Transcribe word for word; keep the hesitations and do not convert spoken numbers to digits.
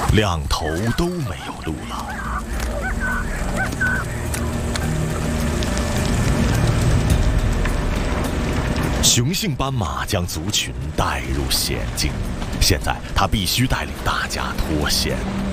两头都没有路了。雄性斑马将族群带入险境，现在他必须带领大家脱险。